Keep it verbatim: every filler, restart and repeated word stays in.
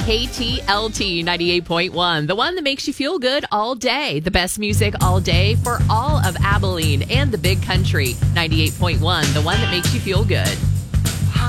K T L T ninety-eight point one, the one that makes you feel good all day. The best music all day for all of Abilene and the Big Country. ninety-eight point one, the one that makes you feel good.